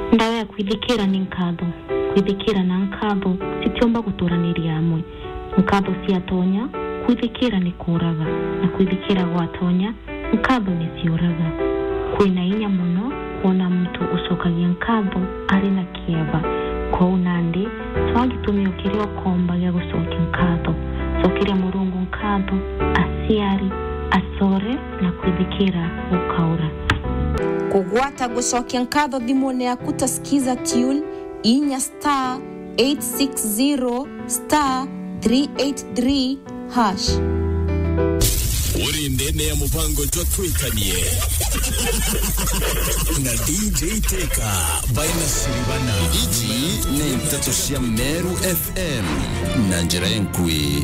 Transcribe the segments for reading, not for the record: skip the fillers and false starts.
ndawe kwithikira ni nkatho kwithikira na nkatho sitiomba guturaniri amwe nkatho ciatonya kwithikira ni kuraga na kwithikira gwatonya nkatho ni ciuraga kwina inya muno kuona mtu ucokagia nkatho ari na kieva kwa unandi twagitumia ukirio komba ya gucokia nkatho cokiria Murungu nkatho asiari asore na kwithikira ukaura kugwata gucokia nkatho thimune yaku tasikiza tune inya star 860 star 383 hash. Uri ndene ya mupango twatwikanie na DJ Teka baina siribana iji ne mtatoshia Meru FM na njerenkwi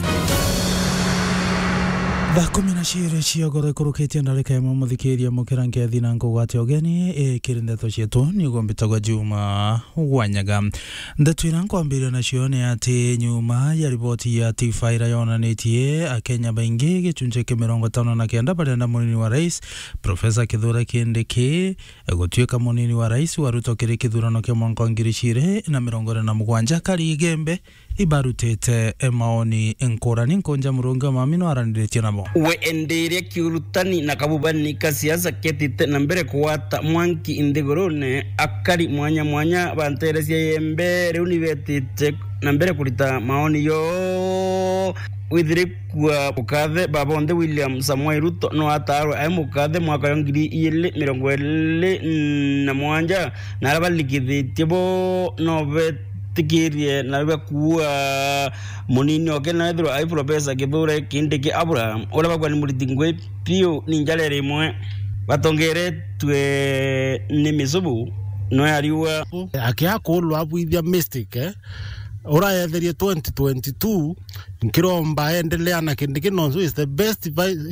Dakomina shire chia gore kuruketia ndareka ya mamuthikiria mukirange thina ngogwate ogeni kirindeto cietu ni gombitagwa Juma Wanyaga ndatwira kwambira na cione ati nyuma ya ripoti ya Tifaira yonanetie akenya baingi gicunje ke 59 barenda munini wa rais Profesa Kithure Kindiki gutwika munini wa rais wa Ruto kiri kithurano kia mwaka ngirishire na 27 kari igembe ibarutete maoni enkorani nkonja Murungu mamino arandiretie nabo we endere kiurutani na kabubani ka siasa ketite na mbere kuwata mwanki indigorone akari mwanya banteresia yembere unibetite na mbere kulita maoni yo withire kwa mukathe babonde William Samoei Ruto no ataro ay mukathe mwaka wa 2027 na arabalikithite bo no tikirie na kuwa munini okena ithiro ai Profesa Kithure Kindiki Abraham ora bakwa ni muritingwe pio ninjale rimwe batongere twe ni misubu no yariwa akia kulwa abwithia mistake ora yetherie 2022 nkiromba endelea na Kindiki no is the best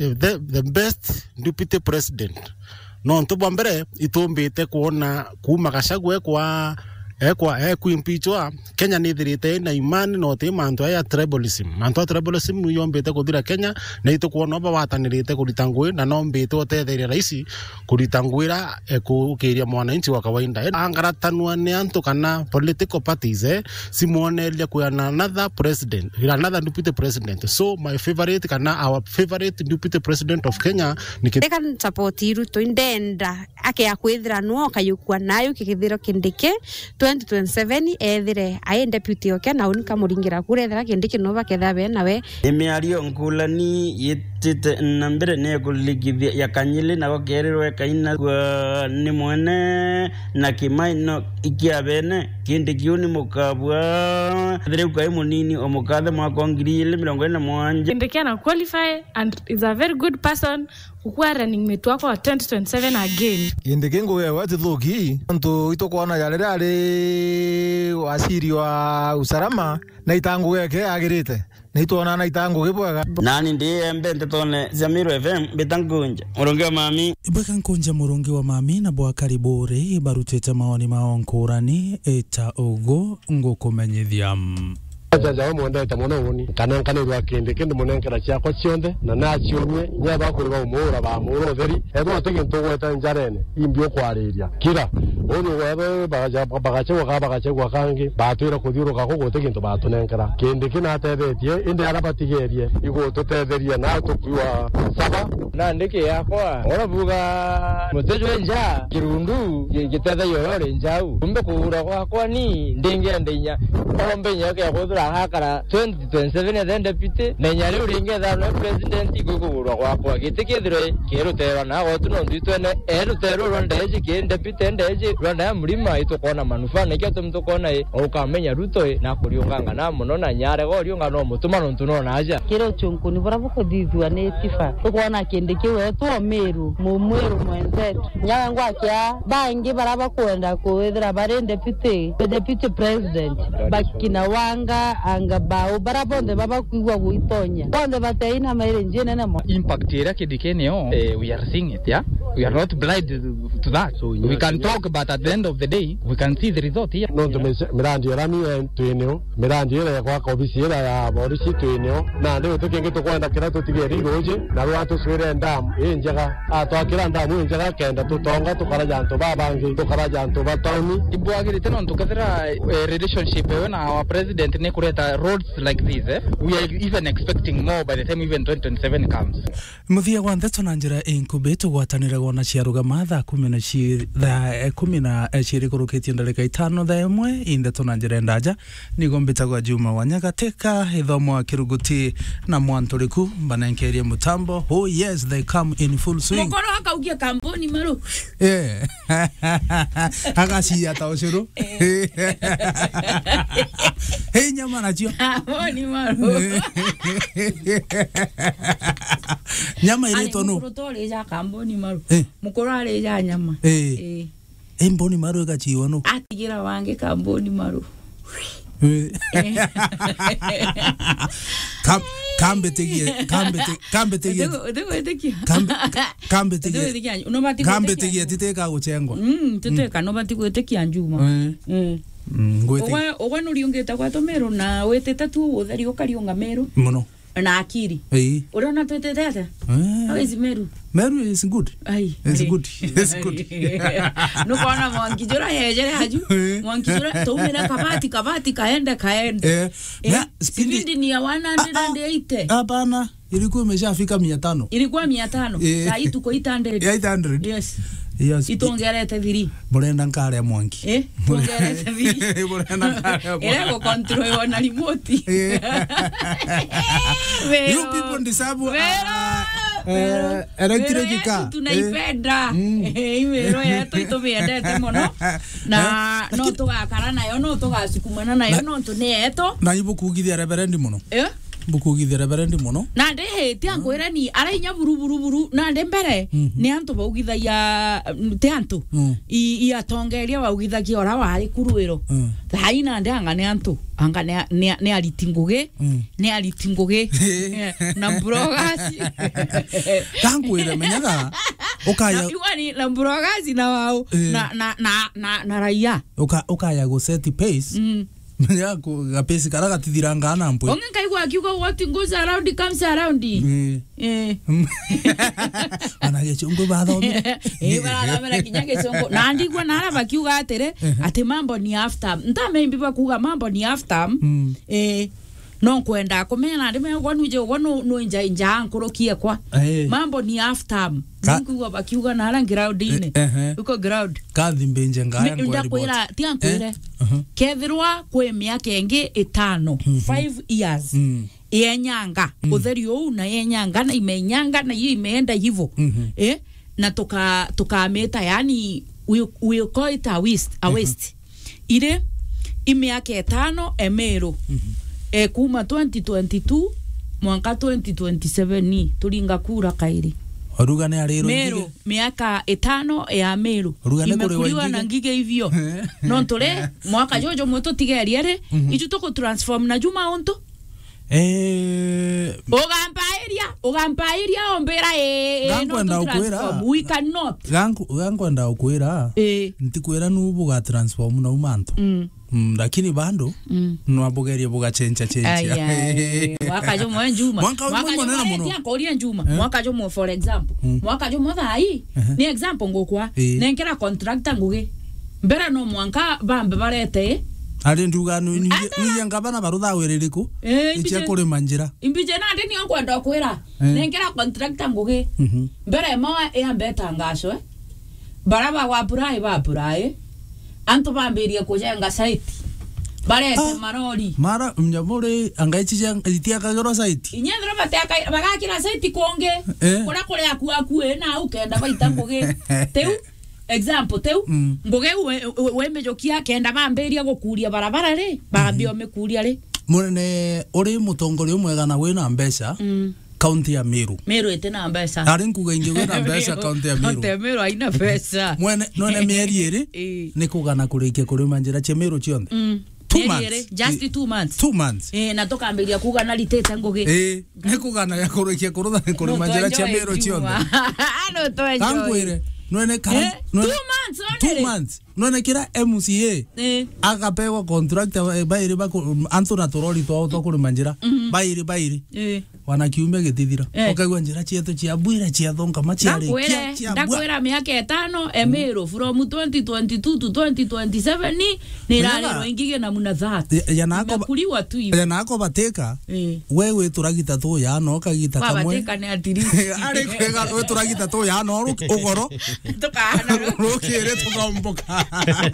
deputy president no ntoba mbere itombete kuona kuma Gachagua kwa kuimpichwa Kenya nithirite na imani no te manto ya tribalism no yombete kuthira Kenya na ito kuona bawatanirite kuritangwe na no mbete otetheria raisi kuritangwira kukiria mwananchi wa kawaida angaratanwa ni antu kana political parties simuonelia ku another deputy president so my favorite kana our favorite deputy president of Kenya nika support Ruto indenda ake akwithira no kayukwa nayo kikithiro Kindiki 2027 ethire ai deputy oke na unika muringira kurethera Kindiki no bakethabe nawe emiario nkulani yitite nambere ne kuligithia yakanyile na gokererwe kaina kwa ni mwene na kimaino ikiabene Kindiki uni mukabwa thire ukai munini omukathe mwaka 2027 Kindiki ana qualify and is a very good person ukwa running mate wako wa 2027 again Kindiki ngowe wati thoki nto itokwana yale wasiri wa usalama na itangu yake agirite na itona na itangu gibwaga nani ndiye mbente tone Zamiru FM betangunja Murungu wa mami betangunja Murungu wa mami na bwa karibore barutete maoni maonkorani eta ogo ngokumenyithia Jaja mwenda tamona woni kananka ne bakende kende monenkera cyako cyonde na nacyonye nyaba kuri ba umura ba muro veri ebo tegento weta njarene imbyo kwareria kira oni webe bagache wakange batwira kudiro kako gotegento batunenkera kende kina tebetie inde arabatigerie igo totetheria na tukwa saba na ndike yakwa oravuga mutejo nja kirundu gitethe yorore njau kumbe kuura kwa ni ndinge ndinya ombe nyake yakudura hakara 2027 then deputy na nyari uringe thano president gukugurwa kwa gitikithiro kirutera na gotu no nditwene erutero rondeje ki deputy ndeje ronda murima itokona manufa ne kyo mtokona ukamenya Ruto na kuriunganga na muno na nyare go riunga no mutuma no ntuno na aja kiro chunku ni bora bukodithwa ne tifa tukona Kindiki wetu Meru mumweru mwenzetu nyangwa kya bangi baraba kwenda kuethera bare deputy president bakina wanga anga bao barabonde baba kuigwa guitonya bonde bateina maire njene na impact ira Kindiki neo we are seeing it We are not blind to that. So we can talk, but at the end of the day, we can see the result here. No, mirandi rami tuinio, mirandi ile kwa ofisi ile ya polisi tuinio, na ndio tukinge tukwenda kila tutigeri roje, na watu swire ndam, njega atwakira ndamu njega kenda tutonga tukaraja nto babangi tukaraja nto batoni. Ibwagire tena tukethera relationship na our president ne kureta roads like this. We are even expecting more by the time even 2027 comes. Muthia wa ndeto na njira inkubeto gwatanira gona ciaruga matha 10 na ciri kurukitie ndarika 5 thaa imwe indeto na njira ndaja nigo mbitagwa Juma Wanyagateka ithomo wa kiruguti na mwanturiku banenkerie mutambo. Oh yes, they come in full swing. Mukoro akaugia kampuni maru. Akasi ata ucuru. Hey nyama na jio. Ni maru. Nyama ile tonu. Mukoro tole ja kampuni maru. Mukoro ale ja nyama. Mboni maru gachiwa no. Atigira wange kampuni maru. Kambe tegie titeka guchengwa titeka no bati gwetekia njuma owe no riongeta kwa tomero na weteta tu utheri ukariunga meru muno na akiri urona twetete ata hawezi meru is good. It's good. No kona mwankijora hejere haju. Mwankijora tumira kabati kaende. Speed ni ya 180. Hapana, ilikuwa imeshafika 500. Ilikuwa 500. Sasa tuko 800. 800. Yes. Itongerete thiri. Borenda nkare mwanki. Tongerete thiri. Borenda nkare mwanki. Era ko control na remote. You people deserve electric tunaipenda imero yetu itumiendete muno na no tugakara nayo no tugasukumana nayo no tunieto na ibukugithia reverend muno bukugithia reverend muno na nde ti ankwira ni arainya buru na nde mbere ni antu baugithagia ti antu i atongeria baugithagia ora wari kuruiro thaina nde anga ni antu anga ni alitinguge na brogasi tankwira menyaga ukaya iwani na brogasi na wao na raia ukaya go set pace yako gapesi karaga tithiranga na mpwe onge kaigwa akiuga what goes around comes around ana chungu bathomi bara kinyage chungu na ndigwa na araba kiuga atere ate mambo ni after ntamembi bakuga mambo ni after no kwenda kumena ndime gwanuje no nja nkurukie kwa mambo ni after nikuwa bakiuga na ara ground ine uko ground kathi mbenje ngaya ngwa ndakwira ti ankwire kethirwa kwe miaka engi 5 years yenyanga utheri u na yenyanga na imenyanga na imeenda hivyo na tukameta yani we call it a waste ile imiaka 5 emero kuma 2022 mwaka 2027 ni tulinga kura kairi Orugane arero Meru miaka 5 ya Meru imekuliwa na ngige hivyo no tole mwaka jojo mweto tigeriere ichu toko transform na juma onto ogampairia ombera gankwenda ukwira we cannot gankwenda ukwira ntikwira nubu ga transform na umanto lakini bando nwabogeria boga chencha mwaka jomo njuma mwaka jomo for example mwaka jomo thai ni example ngokwa nenkera contractor nguge mbera no mwanka bambe barete ari nduga ni ngabana barutha weririku icha kuri manjira imbije na ndi ni onkwenda kwira nenkera contractor nguge mbera mawa beta ngasho baraba wa burai anto bambiria kujenga site barete marori mara mnyamuri angaichija itia kagero site inyendro bateka bagakira site konge kura akue na ukenda baita nguge teu example teu nguge we mejokia kenda bambiria gukuria barabara ri babio mekuria ri munene uri mutongoria mwega na wina mbeca county ya Meru etena mbesa ari nkuga ingi wena mbesa county ya Meru county ya Meru aina pesa mwene none mieri eri ni kugana kurikia kuri manjira che Meru chionde 2 months. Just 2 months. 2 months. Na tokambiria kuga na liteta ngugi. Ne kugana ya kurukia kurutha kuri manjira cia mero cionde. No to enjoy. Kankwire. Nwene kara. 2 months only. 2 months. Nwene kira MCA. Akapewa contract bairi ba antu na toroli to kuri manjira. Bairi. Wanakiumia gitithira. Okaigwa njira cietu cia bwira cia thonga maciari. Ndakwira miaka 5 emero from 2022 to 2027 ni rari ingige na muna that. Kuliwa tu hivi. Yanako bateka. Wewe turagita tu ya no kagita kamwe. Bateka ni atiri. Ari kwega wewe turagita tu ya no ugoro. Tukana rokere tukamboka.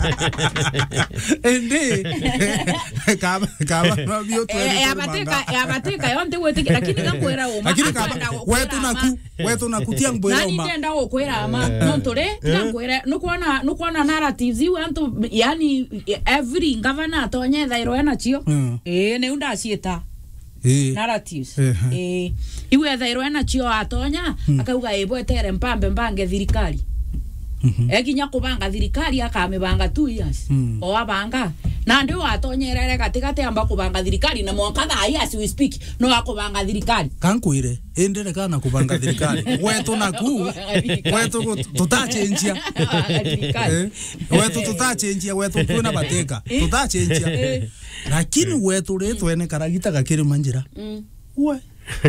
Ende. Kaba no bio tu. Bateka yonde wete lakini ngakwera uma. Lakini kaba wetu na kutia mbwera uma. Nani tenda gukwera ama nontore ngakwera nukuona narratives you antu yani every governor atonye thairo ena cio ne unda cieta narratives iwe thairo ena cio atonya akauga ebwetere mpambe mbange thirikari ekinya kubanga thirikari akamebanga 2 years o abanga na ndio atonyerere katikati amba kubanga thirikari na mwaka thai as we speak no akubanga thirikari kankwire endere kana kubanga thirikari wetu naku wetu tutachenjia wetu tutachenjia wetu tuna bateka tutachenjia lakini wetu retu ene karagita gakiri manjira we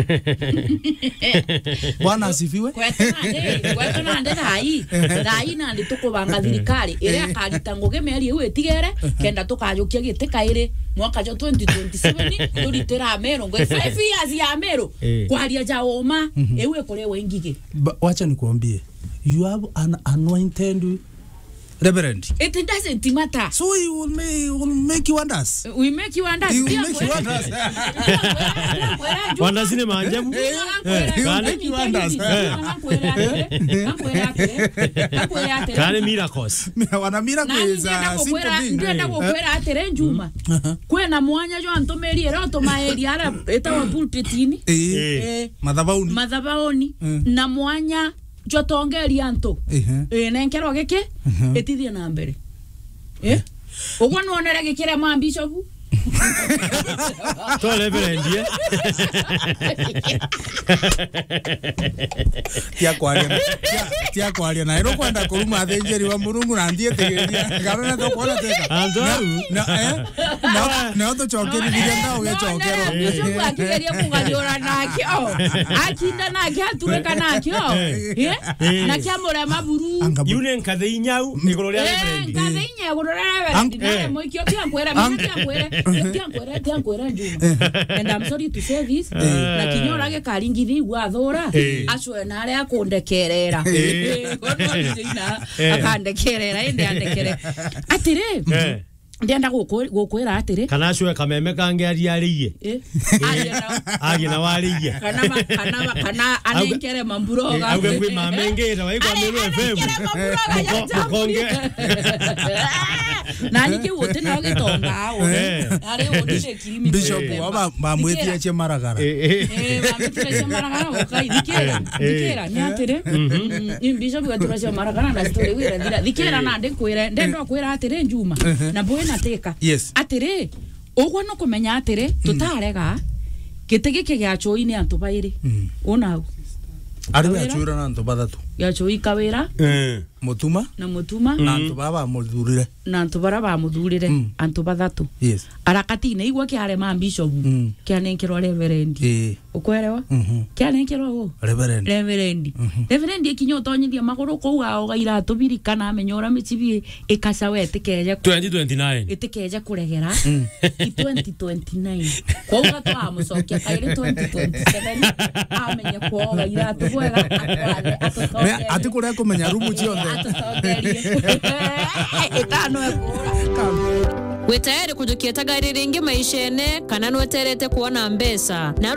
Bwana asifiwe. Kwetu na ndera hai na ndi tukubanga thirikari ire akarita nguge meri iwe tigere kenda tukajukia giteka ire mwaka jo 2027 tulitera mero ngo 5 years ya mero kwaria jaoma ewe kore wengige. Wacha nikuambie, you have an anointed Reverend. It doesn't matter. So he will make you wonders. We make you wonders. He will make you wonders. Wonders ni maajabu. Make you wonders. Kale miracles. Wana miracles simple thing. Ndio kukwera atere njuma. Kwena mwanya jo antomeri era otomaeri ara etawa pulpitini. Madhabauni. Na mwanya jotongeri anto nenkero geke etithie na mbere ogwa no onere gikire mambishopu to leverendie tia kwaria na ero kwenda kuruma thenjeri wa murungu na ndie tegeria garona to kona teka na to chokeri vigenda ugechokero nisho akigeria kugaliora nakio akinda nakio atureka nakio na kiamura maburu yune nkathe inyau igoro ria reverendi nkathe inya igoro ria reverendi na moikio kiankwera tiankwera njuma and I'm sorry to say this na kinyora ge karingithi gwa thora acwe na aria akundekerera akandekerera inde andekere atire ndienda gukwira atire kana acwe kameme kange ariariye agina wariye kana anenkere mamburoga agwe kwi mamengera waigwa Meru FM mukonge nani ke wote na gitonga awo ari wonire kirimi bishop aba bamwetia che maragara bamwetia che maragara ukai dikera nyatire bishop gatura che maragara na story wira dira dikera na ndekwire ndendo kwira atire njuma na boy na teka atire ogwa no kumenya atire tutarega gitege gya choine antu bairi ona ari achura na antu bathatu ya choi kawira mutuma na antu baba muthurire na antu bara ba muthurire antu bathatu arakati ne igwa kiare ma bishop kianenkero reverend ukwerewa kianenkero go reverend ikinyo tonyithia maguru ko ao gaira tubiri kana amenyora michibi ikasawe tikeje 2029 itikeje kuregera 2029 ko gato amucokia kaire 2027 amenye ko gaira tubwega ati kuria kumenya rumu cionde wetayari kujukia tagariri ingi maishene kana nweterete kuona mbesa.